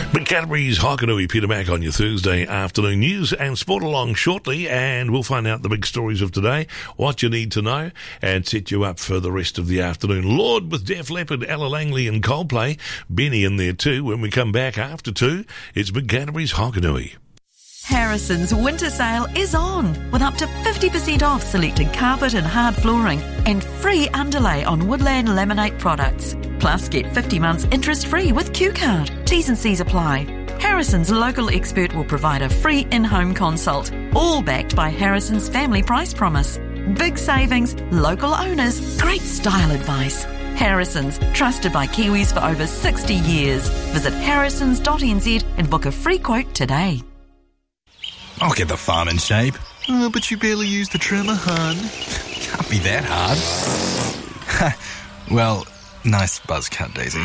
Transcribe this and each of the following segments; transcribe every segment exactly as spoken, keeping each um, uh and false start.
But Canterbury's Hokanui, Peter Mack on your Thursday afternoon news and sport along shortly, and we'll find out the big stories of today, what you need to know, and set you up for the rest of the afternoon. Lord with Def Leppard, Ella Langley and Coldplay, Benny in there too. When we come back after two, it's Big Canterbury's Hokanui. Harrison's winter sale is on, with up to fifty percent off selected carpet and hard flooring and free underlay on Woodland Laminate products. Plus, get fifty months interest-free with Q Card. T's and C's apply. Harrison's local expert will provide a free in-home consult, all backed by Harrison's family price promise. Big savings, local owners, great style advice. Harrison's, trusted by Kiwis for over sixty years. Visit harrisons dot n z and book a free quote today. I'll get the farm in shape. Oh, but you barely use the trimmer, hun. Can't be that hard. Well, nice buzz cut, Daisy.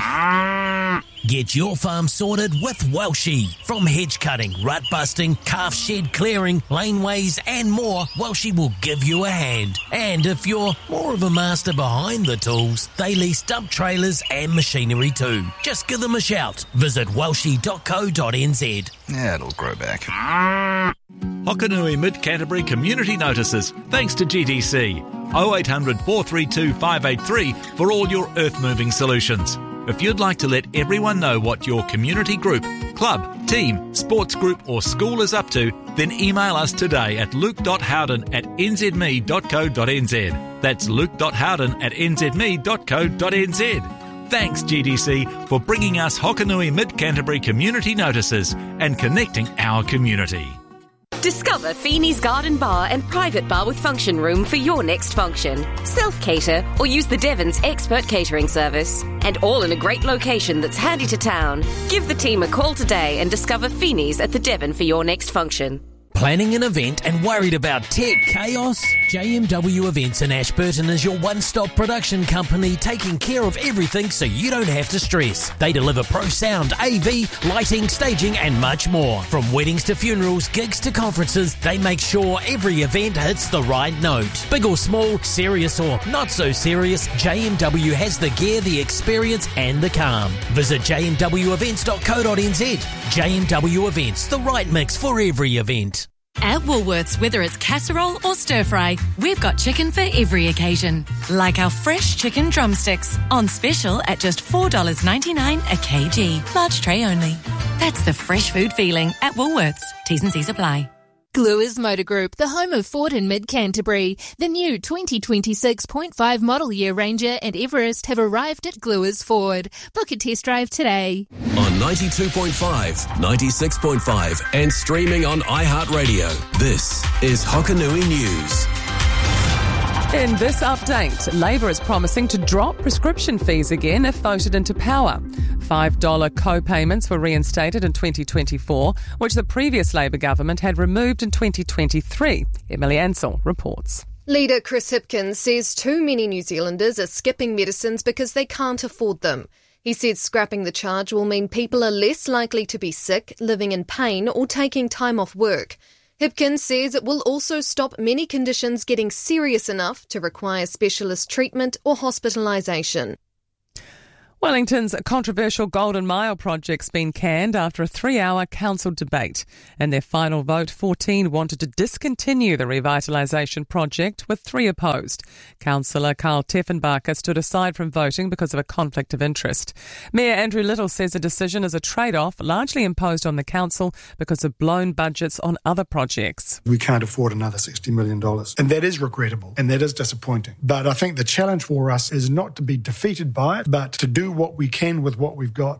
Get your farm sorted with Welshie. From hedge cutting, rut busting, calf shed clearing, laneways and more, Welshie will give you a hand. And if you're more of a master behind the tools, they lease dump trailers and machinery too. Just give them a shout. Visit welshie dot co dot n z. Yeah, it'll grow back. Hokanui Mid-Canterbury Community Notices, thanks to G D C. oh eight hundred, four three two, five eight three for all your earth-moving solutions. If you'd like to let everyone know what your community group, club, team, sports group or school is up to, then email us today at luke dot howden at n z m e dot co dot n z. That's luke dot howden at n z m e dot co dot n z. Thanks G D C for bringing us Hokanui Mid-Canterbury Community Notices and connecting our community. Discover Feeney's Garden Bar and private bar with function room for your next function. Self-cater or use the Devon's expert catering service. And all in a great location that's handy to town. Give the team a call today and discover Feeney's at the Devon for your next function. Planning an event and worried about tech chaos? J M W Events in Ashburton is your one-stop production company taking care of everything so you don't have to stress. They deliver pro sound, A V, lighting, staging and much more. From weddings to funerals, gigs to conferences, they make sure every event hits the right note. Big or small, serious or not so serious, J M W has the gear, the experience and the calm. Visit j m w events dot co dot n z. J M W Events, the right mix for every event. At Woolworths, whether it's casserole or stir-fry, we've got chicken for every occasion. Like our fresh chicken drumsticks, on special at just four dollars ninety-nine a kg. Large tray only. That's the fresh food feeling at Woolworths. T's and C's apply. Gluers Motor Group, the home of Ford in Mid-Canterbury. The new twenty twenty-six point five model year Ranger and Everest have arrived at Gluers Ford. Book a test drive today. On ninety-two point five, ninety-six point five and streaming on iHeartRadio, this is Hokanui News. In this update, Labor is promising to drop prescription fees again if voted into power. five dollars co-payments were reinstated in twenty twenty-four, which the previous Labor government had removed in twenty twenty-three. Emily Ansell reports. Leader Chris Hipkins says too many New Zealanders are skipping medicines because they can't afford them. He said scrapping the charge will mean people are less likely to be sick, living in pain or taking time off work. Hipkins says it will also stop many conditions getting serious enough to require specialist treatment or hospitalisation. Wellington's controversial Golden Mile project's been canned after a three-hour council debate. In their final vote, fourteen wanted to discontinue the revitalisation project, with three opposed. Councillor Carl Teffenbacher stood aside from voting because of a conflict of interest. Mayor Andrew Little says the decision is a trade-off largely imposed on the council because of blown budgets on other projects. We can't afford another sixty million dollars, and that is regrettable and that is disappointing. But I think the challenge for us is not to be defeated by it, but to do what we can with what we've got.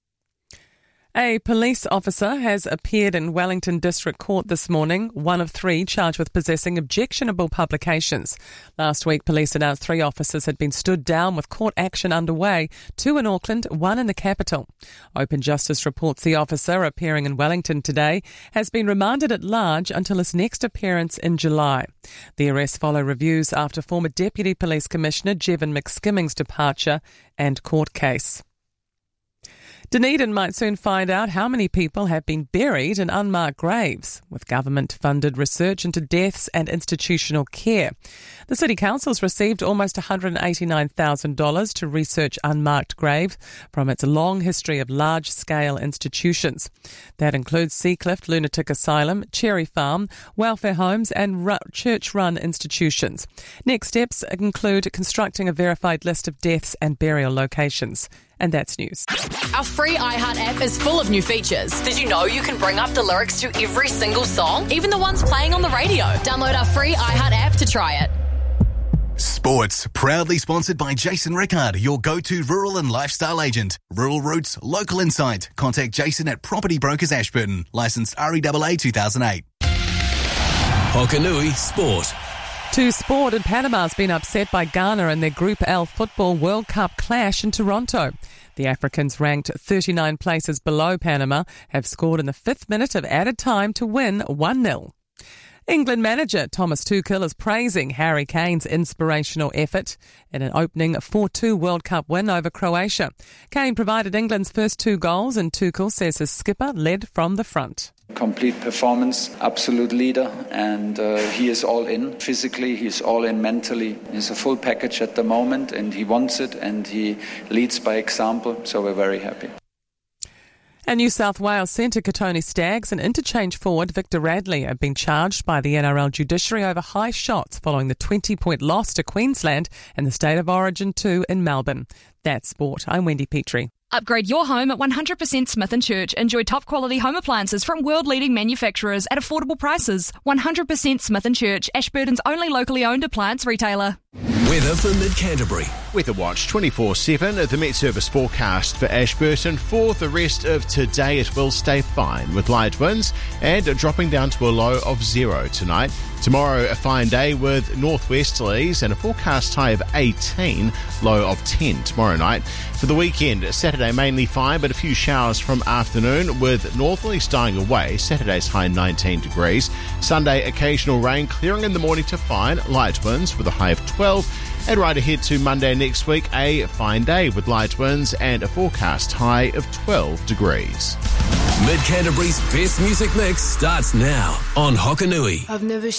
A police officer has appeared in Wellington District Court this morning, one of three charged with possessing objectionable publications. Last week, police announced three officers had been stood down with court action underway, two in Auckland, one in the capital. Open Justice reports the officer, appearing in Wellington today, has been remanded at large until his next appearance in July. The arrests follow reviews after former Deputy Police Commissioner Jevon McSkimming's departure and court case. Dunedin might soon find out how many people have been buried in unmarked graves, with government-funded research into deaths and institutional care. The City Council's received almost one hundred eighty-nine thousand dollars to research unmarked graves from its long history of large-scale institutions. That includes Seacliff Lunatic Asylum, Cherry Farm, welfare homes and ru- church-run institutions. Next steps include constructing a verified list of deaths and burial locations. And that's news. Our free iHeart app is full of new features. Did you know you can bring up the lyrics to every single song, even the ones playing on the radio? Download our free iHeart app to try it. Sports, proudly sponsored by Jason Rickard, your go-to rural and lifestyle agent. Rural roots, local insight. Contact Jason at Property Brokers Ashburton. Licensed R E A A two thousand eight. Hokanui Sport. To sport, and Panama's been upset by Ghana in their Group L Football World Cup clash in Toronto. The Africans, ranked thirty-nine places below Panama, have scored in the fifth minute of added time to win one nil. England manager Thomas Tuchel is praising Harry Kane's inspirational effort in an opening four two World Cup win over Croatia. Kane provided England's first two goals, and Tuchel says his skipper led from the front. Complete performance, absolute leader, and uh, he is all in. Physically, he's all in mentally. He's a full package at the moment, and he wants it, and he leads by example, so we're very happy. And New South Wales centre Katoni Staggs and interchange forward Victor Radley have been charged by the N R L judiciary over high shots following the twenty-point loss to Queensland in the State of Origin two in Melbourne. That's sport. I'm Wendy Petrie. Upgrade your home at one hundred percent Smith and Church. Enjoy top quality home appliances from world-leading manufacturers at affordable prices. one hundred percent Smith and Church, Ashburton's only locally owned appliance retailer. Weather for Mid-Canterbury. Weather Watch twenty-four seven, the Met Service forecast for Ashburton. For the rest of today, it will stay fine with light winds and dropping down to a low of zero tonight. Tomorrow, a fine day with northwesterlies and a forecast high of eighteen, low of ten tomorrow night. For the weekend, Saturday mainly fine, but a few showers from afternoon with northerlies dying away. Saturday's high nineteen degrees. Sunday, occasional rain, clearing in the morning to fine, light winds with a high of twelve. And right ahead to Monday next week, a fine day with light winds and a forecast high of twelve degrees. Mid-Canterbury's best music mix starts now on Hokanui. I've never